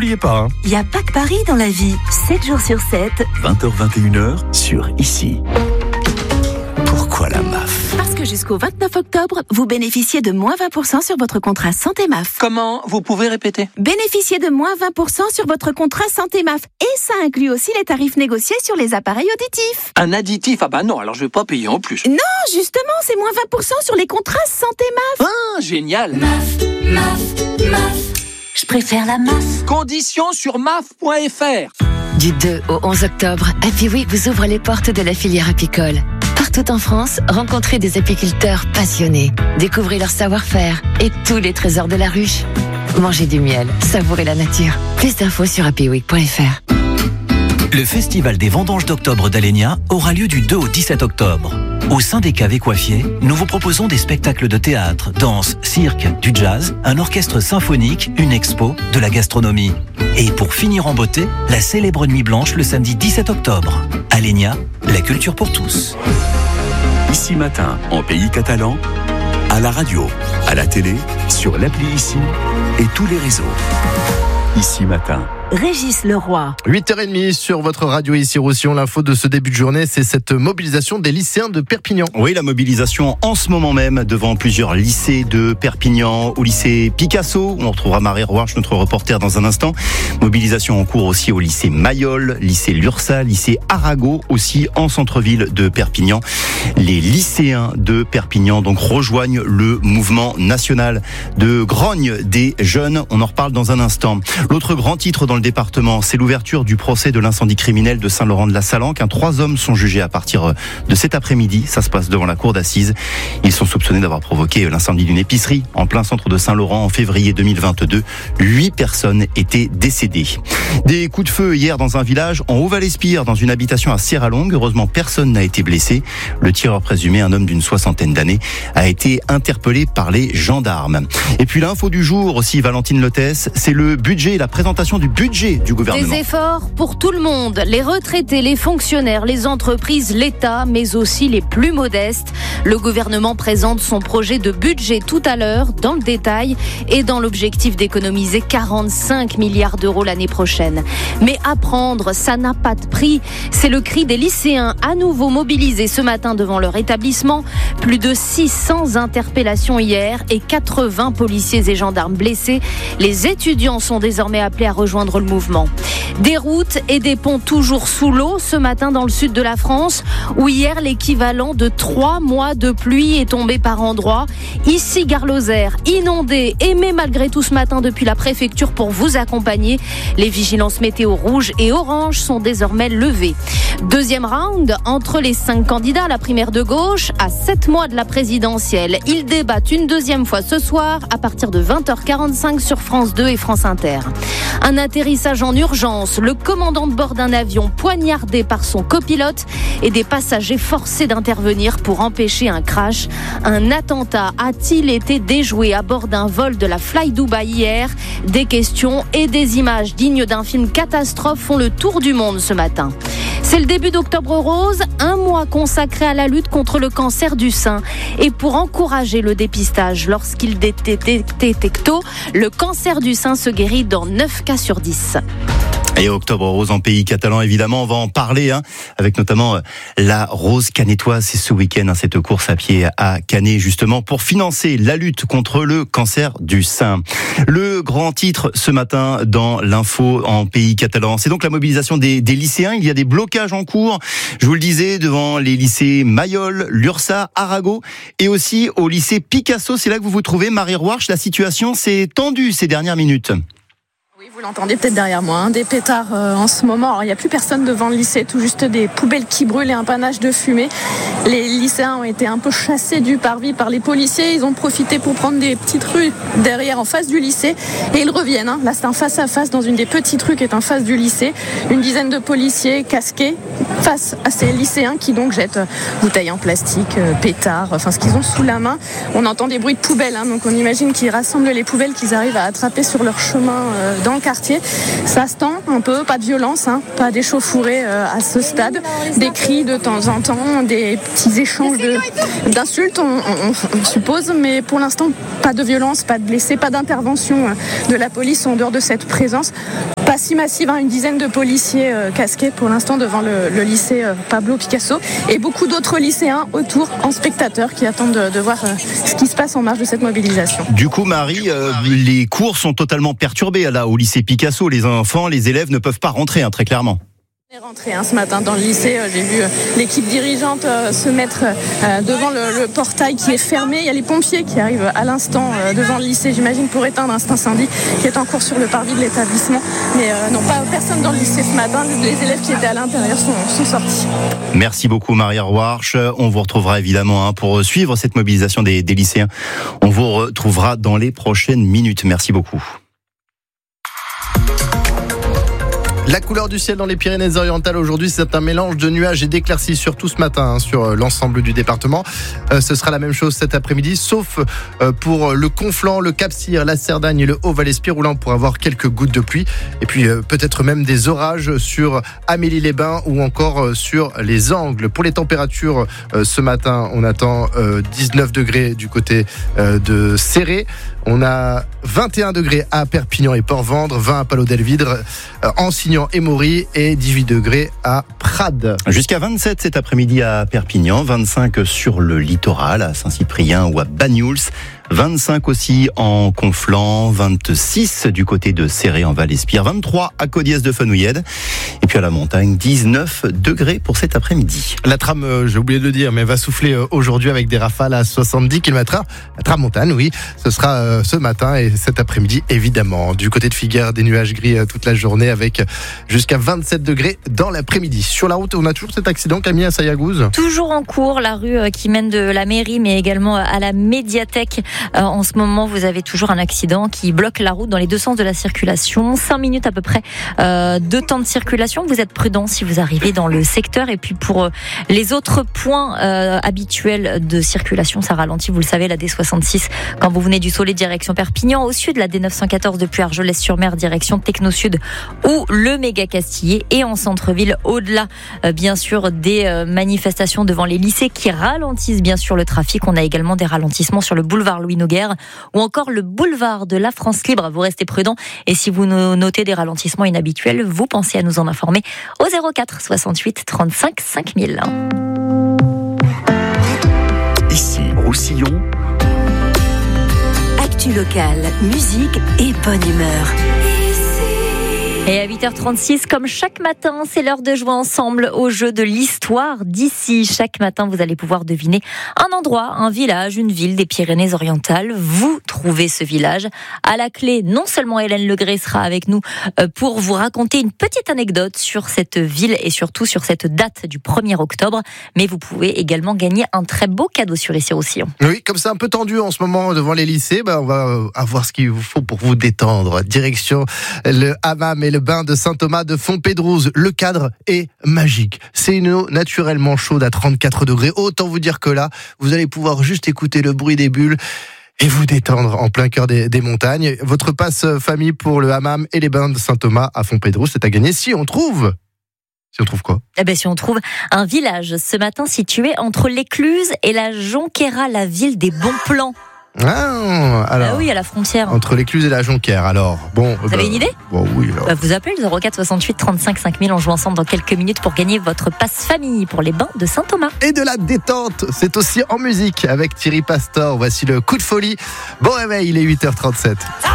n'oubliez pas. Il n'y a pas que Paris dans la vie. 7 jours sur 7. 20h-21h sur ICI. Pourquoi la MAF ? Parce que jusqu'au 29 octobre, vous bénéficiez de moins 20% sur votre contrat Santé MAF. Comment ? Vous pouvez répéter ? Bénéficiez de moins 20% sur votre contrat Santé MAF. Et ça inclut aussi les tarifs négociés sur les appareils auditifs. Un additif ? Ah bah non, alors je vais pas payer en plus. Non, justement, c'est moins 20% sur les contrats Santé MAF. Ah, génial ! MAF. Je préfère la MAF. Conditions sur maf.fr. Du 2 au 11 octobre, Happy Week vous ouvre les portes de la filière apicole. Partout en France, rencontrez des apiculteurs passionnés. Découvrez leur savoir-faire et tous les trésors de la ruche. Mangez du miel, savourez la nature. Plus d'infos sur happyweek.fr. Le festival des vendanges d'octobre d'Alenia aura lieu du 2 au 17 octobre. Au sein des caves et coiffiers, nous vous proposons des spectacles de théâtre, danse, cirque, du jazz, un orchestre symphonique, une expo, de la gastronomie. Et pour finir en beauté, la célèbre Nuit Blanche le samedi 17 octobre. Alenia, la culture pour tous. ICI Matin, en pays catalan, à la radio, à la télé, sur l'appli ICI et tous les réseaux. ICI Matin. Régis Leroy. 8h30 sur votre radio ICI Roussillon. L'info de ce début de journée, c'est cette mobilisation des lycéens de Perpignan. Oui, la mobilisation en ce moment même devant plusieurs lycées de Perpignan, au lycée Picasso. On retrouvera Marie Roarch, notre reporter, dans un instant. Mobilisation en cours aussi au lycée Mayol, lycée Lursa, lycée Arago, aussi en centre-ville de Perpignan. Les lycéens de Perpignan donc rejoignent le mouvement national de grogne des jeunes. On en reparle dans un instant. L'autre grand titre dans le département, c'est l'ouverture du procès de l'incendie criminel de Saint-Laurent-de-la-Salanque. 3 hommes sont jugés à partir de cet après-midi. Ça se passe devant la cour d'assises. Ils sont soupçonnés d'avoir provoqué l'incendie d'une épicerie en plein centre de Saint-Laurent en février 2022. 8 personnes étaient décédées. Des coups de feu hier dans un village en Haut-Val-Espire, dans une habitation à Sierra-Longue. Heureusement, personne n'a été blessé. Le tireur présumé, un homme d'une 60aine d'années, a été interpellé par les gendarmes. Et puis l'info du jour aussi, Valentine Lotès, c'est le budget, la présentation du budget du gouvernement. Des efforts pour tout le monde, les retraités, les fonctionnaires, les entreprises, l'État, mais aussi les plus modestes. Le gouvernement présente son projet de budget tout à l'heure, dans le détail, et dans l'objectif d'économiser 45 milliards d'euros l'année prochaine. Mais apprendre, ça n'a pas de prix. C'est le cri des lycéens, à nouveau mobilisés ce matin devant leur établissement. Plus de 600 interpellations hier et 80 policiers et gendarmes blessés. Les étudiants sont désormais appelés à rejoindre le mouvement. Des routes et des ponts toujours sous l'eau ce matin dans le sud de la France, où hier l'équivalent de 3 mois de pluie est tombé par endroits. Ici, Gare-Lozère, inondé, aimé malgré tout ce matin depuis la préfecture pour vous accompagner. Les vigilances météo rouges et oranges sont désormais levées. Deuxième round, entre les 5 candidats à la primaire de gauche, à 7 mois de la présidentielle. Ils débattent une deuxième fois ce soir à partir de 20h45 sur France 2 et France Inter. Un atterrissage en urgence, le commandant de bord d'un avion poignardé par son copilote et des passagers forcés d'intervenir pour empêcher un crash. Un attentat a-t-il été déjoué à bord d'un vol de la Fly Dubai hier ? Des questions et des images dignes d'un film catastrophe font le tour du monde ce matin. C'est le début d'Octobre Rose, un mois consacré à la lutte contre le cancer du sein. Et pour encourager le dépistage lorsqu'il est détecté tôt, le cancer du sein se guérit dans 9 cas sur 10. Et Octobre Rose en pays catalan, évidemment, on va en parler, avec notamment la Rose canétoise. C'est ce week-end, cette course à pied à Canet, justement, pour financer la lutte contre le cancer du sein. Le grand titre ce matin dans l'info en pays catalan, c'est donc la mobilisation des lycéens. Il y a des blocages en cours, je vous le disais, devant les lycées Mayol, Lursa, Arago et aussi au lycée Picasso. C'est là que vous vous trouvez, Marie Roarch. La situation s'est tendue ces dernières minutes. Oui, vous l'entendez peut-être derrière moi, des pétards en ce moment. Alors, il n'y a plus personne devant le lycée, tout juste des poubelles qui brûlent et un panache de fumée. Les lycéens ont été un peu chassés du parvis par les policiers. Ils ont profité pour prendre des petites rues derrière, en face du lycée. Et ils reviennent. Là, c'est un face-à-face dans une des petites rues qui est en face du lycée. Une dizaine de policiers casqués face à ces lycéens qui donc jettent bouteilles en plastique, pétards, enfin ce qu'ils ont sous la main. On entend des bruits de poubelles, donc on imagine qu'ils rassemblent les poubelles qu'ils arrivent à attraper sur leur chemin dans le quartier. Ça se tend un peu, pas de violence, pas d'échauffourée à ce stade. Des cris de temps en temps, des petits échanges d'insultes, on suppose, mais pour l'instant, pas de violence, pas de blessés, pas d'intervention de la police en dehors de cette présence. pas si massive, une dizaine de policiers casqués pour l'instant devant le lycée Pablo Picasso et beaucoup d'autres lycéens autour en spectateurs qui attendent de voir ce qui se passe en marge de cette mobilisation. Du coup, Marie, les cours sont totalement perturbés là au lycée Picasso. Les enfants, les élèves ne peuvent pas rentrer, très clairement. On est rentré ce matin dans le lycée, j'ai vu l'équipe dirigeante se mettre devant le portail qui est fermé. Il y a les pompiers qui arrivent à l'instant devant le lycée, j'imagine, pour éteindre cet incendie qui est en cours sur le parvis de l'établissement. Mais non, pas personne dans le lycée ce matin. Les élèves qui étaient à l'intérieur sont sortis. Merci beaucoup, Maria Roarch. On vous retrouvera évidemment pour suivre cette mobilisation des lycéens. On vous retrouvera dans les prochaines minutes. Merci beaucoup. La couleur du ciel dans les Pyrénées-Orientales aujourd'hui, c'est un mélange de nuages et d'éclaircies, surtout ce matin sur l'ensemble du département. Ce sera la même chose cet après-midi, sauf pour le Conflent, le Cap-Cyr, la Cerdagne et le Haut-Val-Espire, où là on pourra avoir quelques gouttes de pluie. Et puis peut-être même des orages sur Amélie-les-Bains ou encore sur les Angles. Pour les températures, ce matin, on attend 19 degrés du côté de Céré. On a 21 degrés à Perpignan et Port-Vendre, 20 à Palau-Delvidre, Ansignan et Maury et 18 degrés à Prades. Jusqu'à 27 cet après-midi à Perpignan, 25 sur le littoral, à Saint-Cyprien ou à Banyuls. 25 aussi en Conflent, 26 du côté de Céré en Val-Espire, 23 à Codiès de Fenouillède. Et puis à la montagne, 19 degrés pour cet après-midi. La trame, j'ai oublié de le dire, mais va souffler aujourd'hui avec des rafales à 70 km/h. La tramontane, oui, ce sera ce matin et cet après-midi, évidemment. Du côté de Figueres, des nuages gris toute la journée avec jusqu'à 27 degrés dans l'après-midi. Sur la route, on a toujours cet accident, Camille, à Sayagouz. Toujours en cours, la rue qui mène de la mairie, mais également à la médiathèque. En ce moment, vous avez toujours un accident qui bloque la route dans les deux sens de la circulation. 5 minutes à peu près de temps de circulation. Vous êtes prudent si vous arrivez dans le secteur. Et puis pour les autres points habituels de circulation, ça ralentit. Vous le savez, la D66, quand vous venez du Soleil direction Perpignan, au sud, la D914 depuis Argelès-sur-Mer direction Technosud ou le Méga Castillet. Et en centre-ville, au-delà, bien sûr, des manifestations devant les lycées qui ralentissent bien sûr le trafic. On a également des ralentissements sur le boulevard Louis Noguer ou encore le boulevard de la France Libre. Vous restez prudents et si vous notez des ralentissements inhabituels, vous pensez à nous en informer au 04 68 35 5000. Ici, Roussillon. Actu locale, musique et bonne humeur. Et à 8h36, comme chaque matin, c'est l'heure de jouer ensemble au jeu de l'histoire d'ici. Chaque matin, vous allez pouvoir deviner un endroit, un village, une ville des Pyrénées-Orientales. Vous trouvez ce village. À la clé, non seulement Hélène Legré sera avec nous pour vous raconter une petite anecdote sur cette ville et surtout sur cette date du 1er octobre, mais vous pouvez également gagner un très beau cadeau sur Ici Roussillon. Oui, comme c'est un peu tendu en ce moment devant les lycées, on va avoir ce qu'il vous faut pour vous détendre. Direction le hammam et le bain de Saint-Thomas de Fontpédrouse. Le cadre est magique. C'est une eau naturellement chaude à 34 degrés. Autant vous dire que là, vous allez pouvoir juste écouter le bruit des bulles et vous détendre en plein cœur des montagnes. Votre passe famille pour le hammam et les bains de Saint-Thomas à Fontpédrouse, c'est à gagner si on trouve quoi ? Si on trouve un village ce matin situé entre l'Écluse et la Jonquera, la ville des bons plans. Alors, oui, à la frontière. Entre l'Écluse et la Jonquère, alors. Bon, vous avez une idée ? Oui. Alors. Vous appelez le 04 68 35 5000. On joue ensemble dans quelques minutes pour gagner votre passe famille pour les bains de Saint-Thomas. Et de la détente, c'est aussi en musique avec Thierry Pastor. Voici le coup de folie. Bon réveil, il est 8h37.